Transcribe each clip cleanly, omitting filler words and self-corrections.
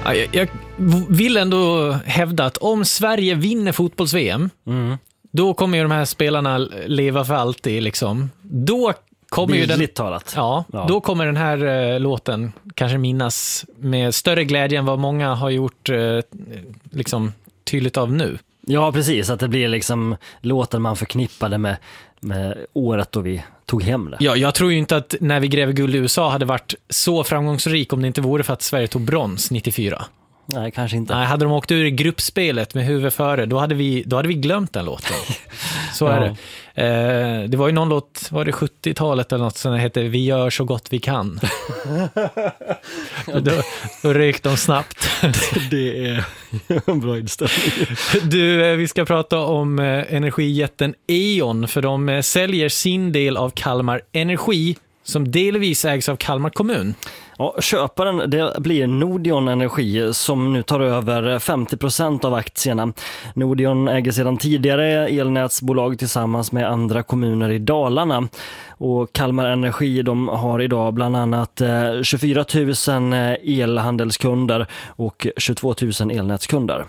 Ja, jag vill ändå hävda att om Sverige vinner fotbolls-VM, då kommer ju de här spelarna leva för alltid liksom. Då kommer ju den, talat. ja, då kommer den här låten kanske minnas med större glädje än vad många har gjort liksom tydligt av nu. Ja, precis. Att det blir liksom låten man förknippade med året då vi tog hem det. Ja, jag tror ju inte att när vi gräver guld i USA hade varit så framgångsrik om det inte vore för att Sverige tog brons 94. Nej, kanske inte. Nej, hade de åkt ur i gruppspelet med huvud före, då hade vi glömt den låten. Så är det. Det var ju någon låt, var det 70-talet eller något som hette Vi gör så gott vi kan. Då ryck de snabbt. Det är en bra inställning. Du, vi ska prata om energijätten E.ON, för de säljer sin del av Kalmar Energi som delvis ägs av Kalmar kommun. Ja, köparen det blir Nordion Energi som nu tar över 50% av aktierna. Nordion äger sedan tidigare elnätsbolag tillsammans med andra kommuner i Dalarna. Och Kalmar Energi de har idag bland annat 24 000 elhandelskunder och 22 000 elnätskunder.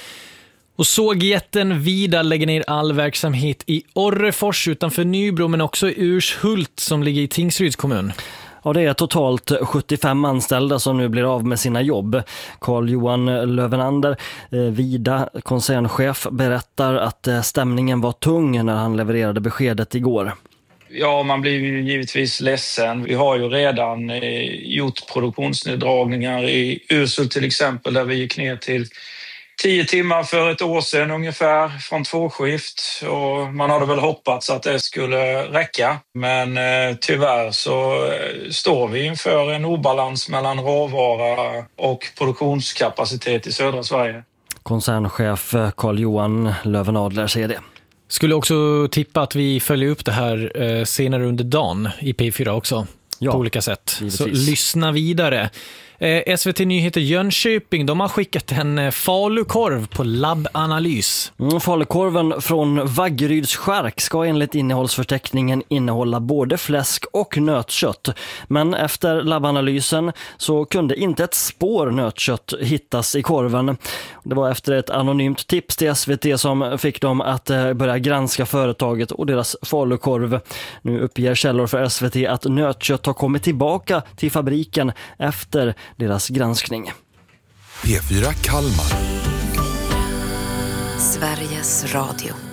Och sågjätten Vida lägger ner all verksamhet i Orrefors utanför Nybro, men också i Urshult som ligger i Tingsryds kommun. Ja, det är totalt 75 anställda som nu blir av med sina jobb. Carl-Johan Lövenander, Vida koncernchef, berättar att stämningen var tung när han levererade beskedet igår. Ja, man blir ju givetvis ledsen. Vi har ju redan gjort produktionsneddragningar i Urshult till exempel, där vi gick ner till 10 timmar för ett år sedan ungefär från 2-skift, och man hade väl hoppats att det skulle räcka, men tyvärr så står vi inför en obalans mellan råvara och produktionskapacitet i södra Sverige. Koncernchef Carl-Johan Lövenadler säger det. Skulle också tippa att vi följer upp det här senare under dagen i P4 också, på olika sätt. Givetvis. Så lyssna vidare. SVT Nyheter Jönköping, de har skickat en falukorv på labbanalys. Falukorven från Vaggeryds skärk ska enligt innehållsförteckningen innehålla både fläsk och nötkött. Men efter labbanalysen så kunde inte ett spår nötkött hittas i korven. Det var efter ett anonymt tips till SVT som fick dem att börja granska företaget och deras falukorv. Nu uppger källor för SVT att nötkött har kommit tillbaka till fabriken efter deras granskning. P4 Kalmar. Sveriges Radio.